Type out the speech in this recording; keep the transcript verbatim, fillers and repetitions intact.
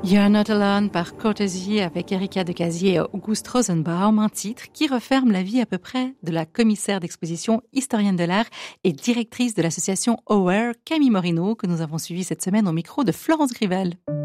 You're Not Alone par Courtesy avec Erika Decasier et Auguste Rosenbaum, un titre qui referme la vie à peu près de la commissaire d'exposition, historienne de l'art et directrice de l'association Aware, Camille Morino, que nous avons suivie cette semaine au micro de Florence Grivel.